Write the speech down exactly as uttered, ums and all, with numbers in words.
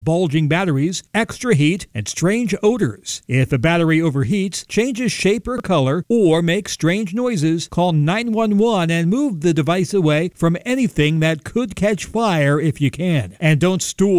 bulging batteries, extra heat, and strange odors. If a battery overheats, changes shape or color, or makes strange noises, call nine one one and move the device away from anything that could catch fire if you can. And don't store